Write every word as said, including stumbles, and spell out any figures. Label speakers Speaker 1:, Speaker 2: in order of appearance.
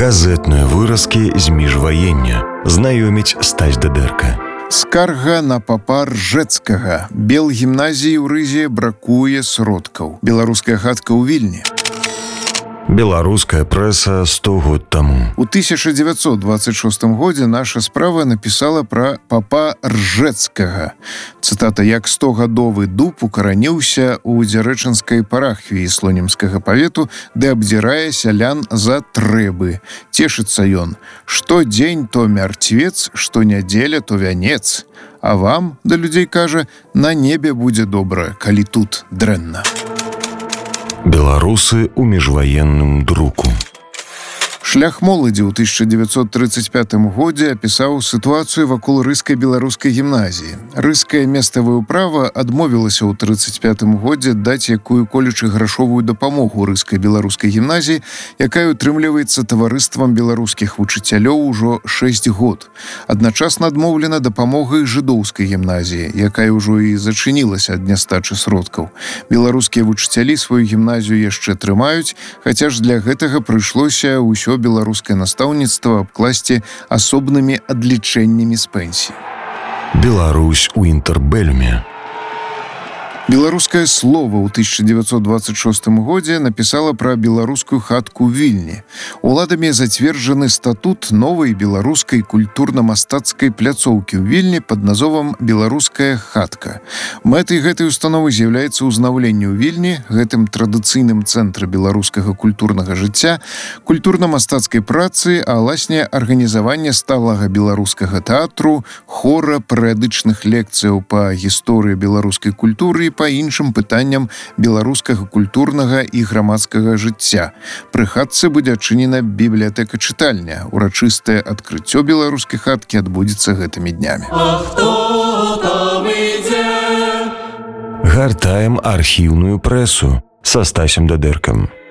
Speaker 1: Газетныя выразкі з міжваення. Знаёміць Стась Дадэрка.
Speaker 2: Скарга на папа Ржэцкага. Белгімназіі ў Рызе бракуе сродкаў. Беларуская хатка ў Вільні.
Speaker 1: Беларуская прэса сто год таму.
Speaker 2: У тысяча дзевяцьсот двадцать шостым годзе наша справа напісала пра папа Ржэцкага. Цытата: «Як стогадовы дуб укараніўся ў дзярэчынскай парахвіі слонімскага павету, ды абдзірае сялян за трэбы. Цешыцца ён. Што дзень то мярцвец, што нядзеля то вянец. А вам, да людзей кажа, на небе будзе добра, калі тут дрэнна».
Speaker 1: Беларусы ў міжваенным друку.
Speaker 2: Шлях моладзі ў тысяча дзевяцьсот тридцать пятым годзе апісаў сітуацыю вакол рыскай беларускай гімназіі. Рыскае месцавае ўправа адмовілася ў тридцать пятым годзе даць якую-колечы грашовую дапамогу рыскай беларускай гімназіі, якая утрымліваецца таварыствам беларускіх вучыцялёў ужо шэсць год. Адначасна адмоўлена дапамога і жыдоўскай гімназіі, якая ўжо і зачынілася ад нястачы сродкаў. Беларускія вучыцялі сваю гімназію яшчэ трымаюць, хаця ж для гэтага прыйшлося ўсё беларускае настаўніцтва абкласці асобнымі адлічэннямі з пенсій.
Speaker 1: Беларусь у інтэрбэлюме.
Speaker 2: Беларускае слова ў тысяча дзевяцьсот двадцать шостым годзе напісала пра беларускую хатку ў Вільні. Уладамі зацверджаны статут новай беларускай культурна-мастацкай пляцоўкі ў Вільні пад назовам «Беларуская хатка». Мэтай гэтай установы з'яўляецца ўзнаўленне ў Вільні, гэтым традыцыйным цэнтры беларускага культурнага жыцця, культурна-мастацкай працы, а ласне арганізаванне сталага беларускага тэатру, хора, перыядычных лекцыяў па гісторыі беларускай культуры па іншым пытанням беларускага культурнага і грамадскага жыцця. Пры хатцы будзе адчынена бібліятэка-чытальня. Урачыстае адкрыццё беларускай хаткі адбудзецца гэтымі днямі.
Speaker 3: А хто там ідзе?
Speaker 1: Гартаем архіўную прэсу са Стасем Дадэркам.